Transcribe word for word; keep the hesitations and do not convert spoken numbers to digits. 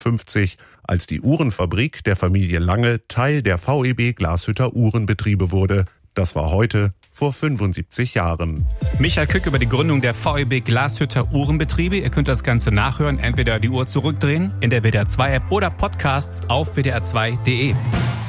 fünfzig, als die Uhrenfabrik der Familie Lange Teil der V E B Glashütter Uhrenbetriebe wurde. Das war heute vor fünfundsiebzig Jahren. Michael Kück über die Gründung der V E B Glashütter Uhrenbetriebe. Ihr könnt das Ganze nachhören, entweder die Uhr zurückdrehen in der W D R zwei App oder Podcasts auf w d r zwei punkt d e.